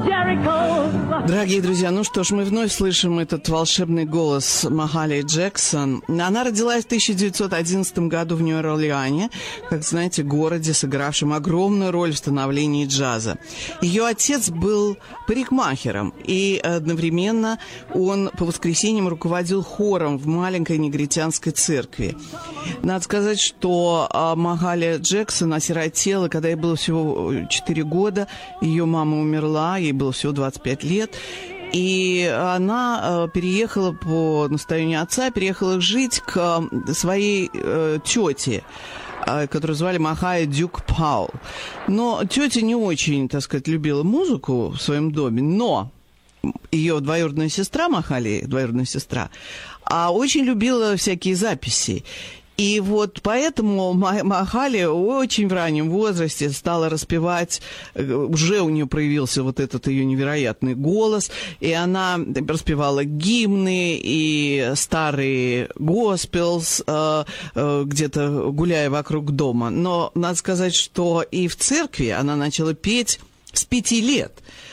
Дорогие друзья, ну что ж, мы вновь слышим этот волшебный голос Махали Джексон. Она родилась в 1911 году в Нью-Орлеане, как знаете, городе, сыгравшем огромную роль в становлении джаза. Ее отец был парикмахером, и одновременно он по воскресеньям руководил хором в маленькой негритянской церкви. Надо сказать, что Махали Джексон осиротела, когда ей было всего 4 года. Ее мама умерла, ей было всего 25 лет. И она переехала по настоянию отца, переехала жить к своей тете, которую звали Махая Дюк Паул. Но тетя не очень, так сказать, любила музыку в своем доме, но ее двоюродная сестра, Махали, двоюродная сестра, очень любила всякие записи. И вот поэтому Махали очень в раннем возрасте стала распевать, уже у нее проявился вот этот ее невероятный голос, и она распевала гимны и старые госпелс, где-то гуляя вокруг дома. Но надо сказать, что и в церкви она начала петь с 5 лет.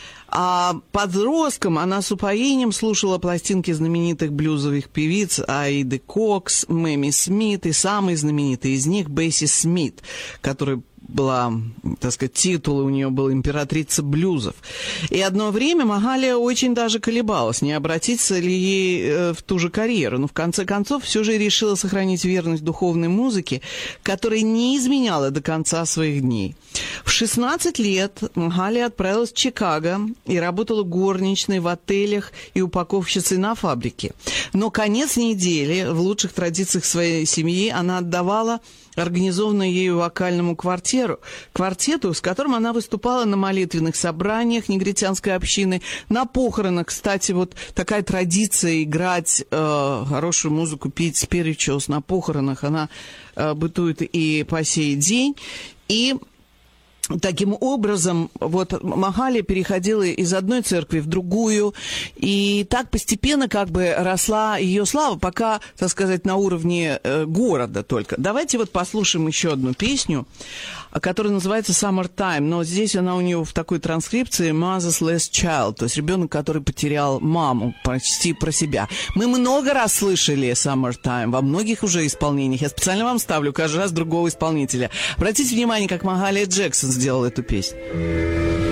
А подростком она с упоением слушала пластинки знаменитых блюзовых певиц Аиды Кокс, Мэми Смит и самый знаменитый из них Бесси Смит, который была, так сказать, титул у нее был «Императрица блюзов». И одно время Махали очень даже колебалась, не обратиться ли ей в ту же карьеру. Но в конце концов все же решила сохранить верность духовной музыке, которая не изменяла до конца своих дней. В 16 лет Махали отправилась в Чикаго и работала горничной в отелях и упаковщицей на фабрике. Но конец недели в лучших традициях своей семьи она отдавала организованную ею вокальному квартету, с которым она выступала на молитвенных собраниях негритянской общины, на похоронах. Кстати, вот такая традиция играть хорошую музыку, петь спиричуэлс на похоронах, она бытует и по сей день. И таким образом, вот Махали переходила из одной церкви в другую, и так постепенно как бы росла ее слава, пока, так сказать, на уровне города только. Давайте вот послушаем еще одну песню, которая называется «Summertime», но здесь она у нее в такой транскрипции «Mother's Last Child», то есть ребенок, который потерял маму, почти про себя. Мы много раз слышали «Summertime» во многих уже исполнениях. Я специально вам ставлю каждый раз другого исполнителя. Обратите внимание, как Махали Джексон сделал эту песню.